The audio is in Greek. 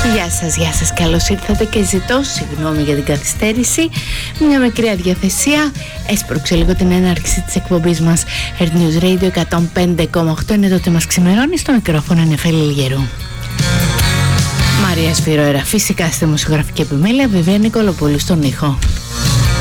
Γεια σας, καλώς ήρθατε και ζητώ συγγνώμη για την καθυστέρηση. Μια μικρή αδιαθεσία έσπρωξε λίγο την έναρξη της εκπομπής μας. Earth News Radio 105,8 είναι το ότι μας ξημερώνει. Στο μικρόφωνο είναι Νεφέλη Λιγερού. Μαρία Σφυροέρα φυσικά στη δημοσιογραφική επιμέλεια, Βιβία Νικολοπούλου στον ήχο.